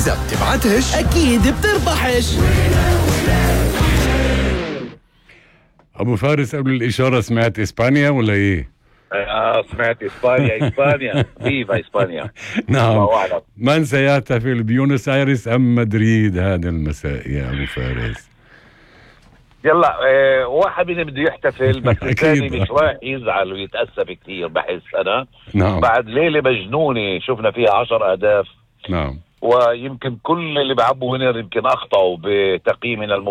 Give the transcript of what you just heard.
إذا بتبعتش أكيد بتربحش. أبو فارس، قبل الإشارة سمعت إسبانيا ولا إيه؟ سمعت إسبانيا. فيفا إسبانيا. نعم. الله أعلم. من سيحتفل بيونس آيرس أم مدريد هذا المساء يا أبو فارس؟ يلا واحد منهم بده يحتفل، بس الثاني مش رايح يزعل ويتأسف كثير بحس أنا. نعم. بعد ليلة مجنونة شفنا فيها 10 أهداف. نعم. ويمكن كل اللي بيعبوا وينر يمكن أخطأوا بتقييمنا